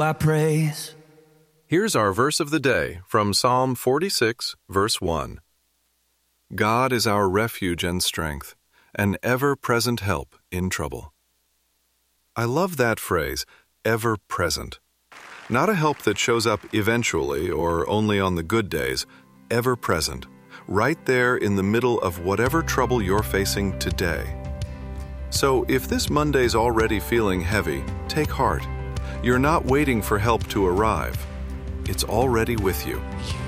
I praise. Here's our verse of the day from Psalm 46, verse 1. God is our refuge and strength, an ever-present help in trouble. I love that phrase, ever-present. Not a help that shows up eventually or only on the good days, ever-present, right there in the middle of whatever trouble you're facing today. So if this Monday's already feeling heavy, take heart. You're not waiting for help to arrive. It's already with you.